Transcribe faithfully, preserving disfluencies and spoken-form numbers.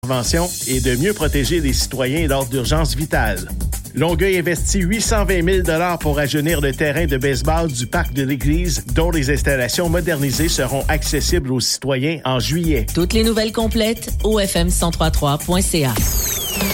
prévention et de mieux protéger les citoyens lors d'urgences vitales. Longueuil investit huit cent vingt mille dollars pour rajeunir le terrain de baseball du parc de l'église, dont les installations modernisées seront accessibles aux citoyens en juillet. Toutes les nouvelles complètes au f m cent trois point trois point c a.